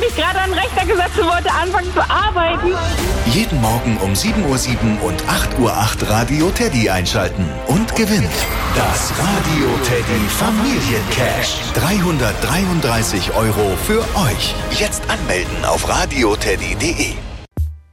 mich gerade an den Rechner gesetzt und wollte anfangen zu arbeiten. Jeden Morgen um 7:07 Uhr und 8:08 Uhr Radio Teddy einschalten und gewinnt das Radio Teddy Familiencash. 333 € für euch. Jetzt anmelden auf radioteddy.de.